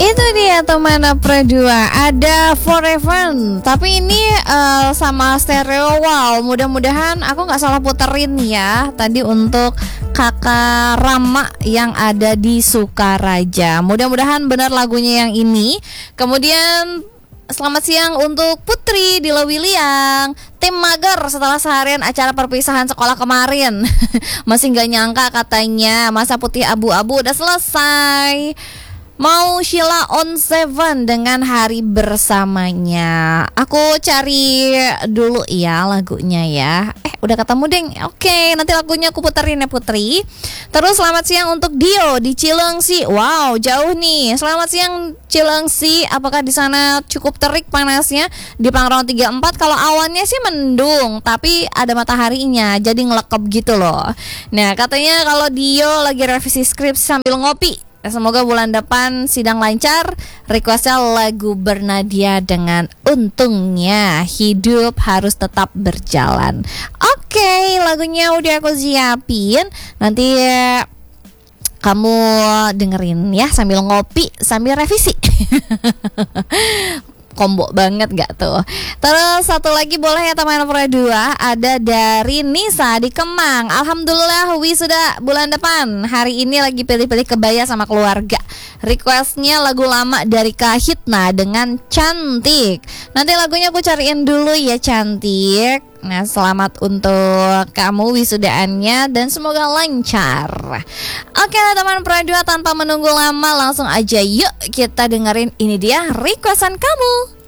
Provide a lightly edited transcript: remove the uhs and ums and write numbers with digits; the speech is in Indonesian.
Itu dia teman Pradua, ada Forever. Tapi ini sama stereo. Wow, mudah-mudahan aku gak salah puterin ya tadi untuk kakak Rama yang ada di Sukaraja. Mudah-mudahan benar lagunya yang ini. Kemudian selamat siang untuk Putri di Lewiliang. Tim mager setelah seharian acara perpisahan sekolah kemarin. Masih gak nyangka katanya masa putih abu-abu udah selesai. Mau Sheila on Seven dengan hari bersamanya. Aku cari dulu ya lagunya ya. Udah ketemu deng. Oke, nanti lagunya aku puterin ya Putri. Terus selamat siang untuk Dio di Cilengsi. Wow, jauh nih. Selamat siang Cilengsi. Apakah di sana cukup terik panasnya? Di Pangrango 34 kalau awannya sih mendung, tapi ada mataharinya, jadi ngelekep gitu loh. Nah, katanya kalau Dio lagi revisi skrip sambil ngopi. Semoga bulan depan sidang lancar. Requestnya lagu Bernadia dengan Untungnya Hidup Harus Tetap Berjalan. Oke, lagunya udah aku siapin. Nanti kamu dengerin ya sambil ngopi, sambil revisi. Kombo banget gak tuh. Terus satu lagi boleh ya teman Pradua. Ada dari Nisa di Kemang. Alhamdulillah wisuda bulan depan. Hari ini lagi pilih-pilih kebaya sama keluarga. Requestnya lagu lama dari Kak Hitna dengan Cantik. Nanti lagunya aku cariin dulu ya Cantik. Nah, selamat untuk kamu wisudaannya dan semoga lancar. Oke teman Pradua, tanpa menunggu lama langsung aja yuk kita dengerin ini dia requestan kamu.